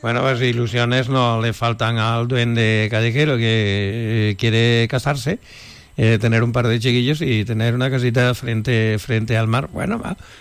Bueno, pues ilusiones no le faltan al duende callejero que quiere casarse, tener un par de chiquillos y tener una casita frente al mar. Bueno,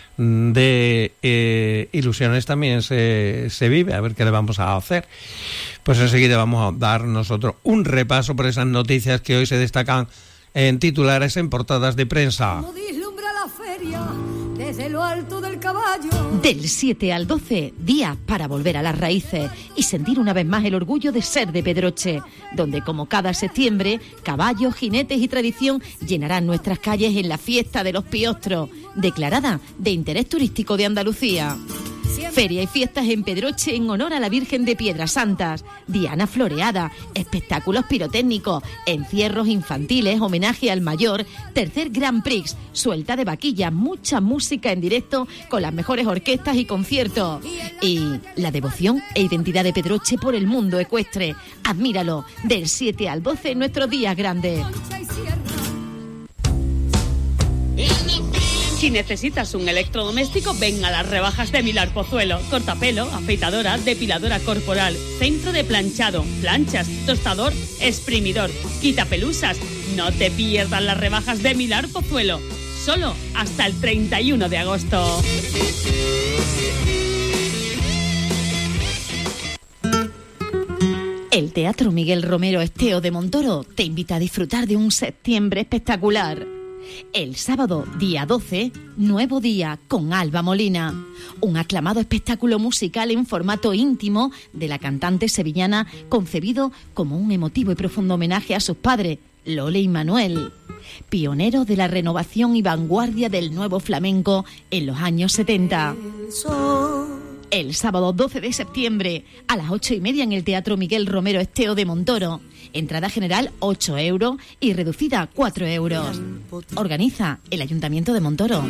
de ilusiones también se vive. A ver qué le vamos a hacer. Pues enseguida vamos a dar nosotros un repaso por esas noticias que hoy se destacan en titulares, en portadas de prensa. Como vislumbra la feria desde lo alto del caballo. Del 7 al 12, día para volver a las raíces y sentir una vez más el orgullo de ser de Pedroche, donde como cada septiembre, caballos, jinetes y tradición llenarán nuestras calles en la fiesta de los Piostros, declarada de interés turístico de Andalucía. Feria y fiestas en Pedroche en honor a la Virgen de Piedras Santas, diana floreada, espectáculos pirotécnicos, encierros infantiles, homenaje al mayor, tercer Grand Prix, suelta de vaquillas, mucha música en directo con las mejores orquestas y conciertos. Y la devoción e identidad de Pedroche por el mundo ecuestre. Admíralo, del 7 al 12 en nuestros días grandes. Si necesitas un electrodoméstico, ven a las rebajas de Milar Pozuelo. Cortapelo, afeitadora, depiladora corporal, centro de planchado, planchas, tostador, exprimidor, quitapelusas. No te pierdas las rebajas de Milar Pozuelo. Solo hasta el 31 de agosto. El Teatro Miguel Romero Esteo de Montoro te invita a disfrutar de un septiembre espectacular. El sábado, día 12, Nuevo Día con Alba Molina. Un aclamado espectáculo musical en formato íntimo de la cantante sevillana, concebido como un emotivo y profundo homenaje a sus padres, Lole y Manuel, pioneros de la renovación y vanguardia del nuevo flamenco en los años 70. El sábado 12 de septiembre, a las 8:30 en el Teatro Miguel Romero Esteo de Montoro. Entrada general 8 euros y reducida 4 euros. Organiza el Ayuntamiento de Montoro.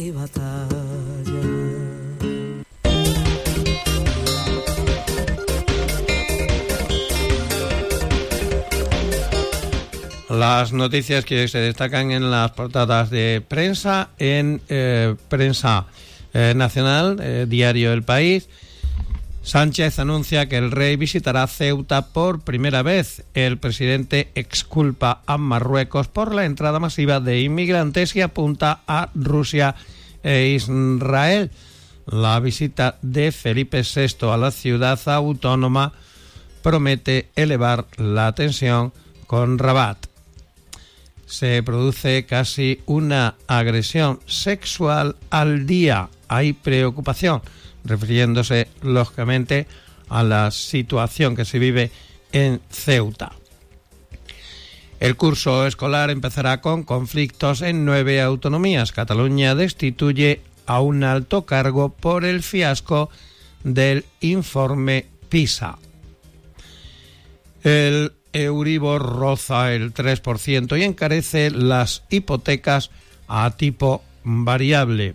Las noticias que se destacan en las portadas de prensa, en prensa nacional, diario El País. Sánchez anuncia que el rey visitará Ceuta por primera vez. El presidente exculpa a Marruecos por la entrada masiva de inmigrantes y apunta a Rusia e Israel. La visita de Felipe VI a la ciudad autónoma promete elevar la tensión con Rabat. Se produce casi una agresión sexual al día. Hay preocupación, refiriéndose lógicamente a la situación que se vive en Ceuta. El curso escolar empezará con conflictos en 9 autonomías. Cataluña destituye a un alto cargo por el fiasco del informe PISA. El Euribor roza el 3% y encarece las hipotecas a tipo variable.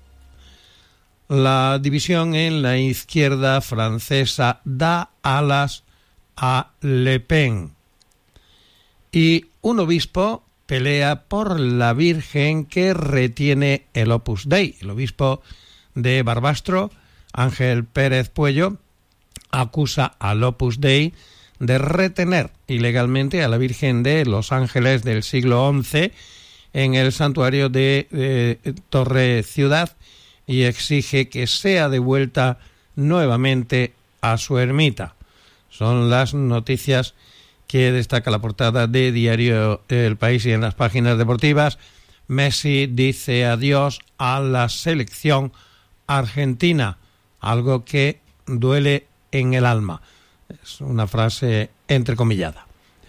La división en la izquierda francesa da alas a Le Pen. Y un obispo pelea por la Virgen que retiene el Opus Dei. El obispo de Barbastro, Ángel Pérez Puello, acusa al Opus Dei de retener ilegalmente a la Virgen de los Ángeles del siglo XI en el santuario de Torre Ciudad y exige que sea devuelta nuevamente a su ermita. Son las noticias que destaca la portada de diario El País y en las páginas deportivas. Messi dice adiós a la selección argentina, algo que duele en el alma. Es una frase entrecomillada.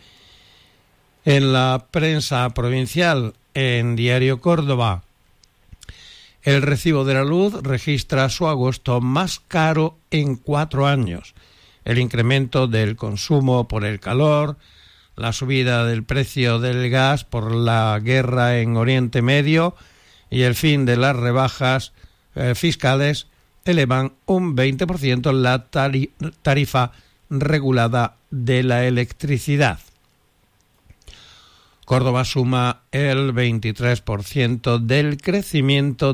En la prensa provincial, en Diario Córdoba, el recibo de la luz registra su agosto más caro en 4 años. El incremento del consumo por el calor, la subida del precio del gas por la guerra en Oriente Medio y el fin de las rebajas fiscales elevan un 20% la tarifa regulada de la electricidad. Córdoba suma el 23% del crecimiento